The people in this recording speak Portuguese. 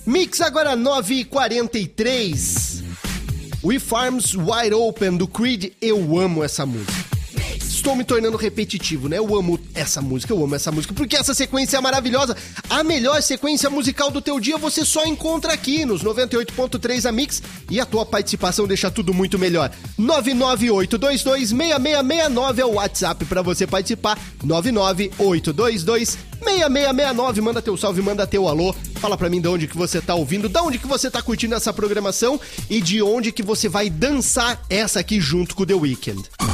Mix agora 9h43. We Farms Wide Open do Creed, eu amo essa música. Estou me tornando repetitivo, né? Eu amo essa música, porque essa sequência é maravilhosa. A melhor sequência musical do teu dia você só encontra aqui nos 98.3 a Mix, e a tua participação deixa tudo muito melhor. 998226669 é o WhatsApp pra você participar. 998226669. Manda teu salve, manda teu alô. Fala pra mim de onde que você tá ouvindo, de onde que você tá curtindo essa programação e de onde que você vai dançar essa aqui junto com o The Weeknd.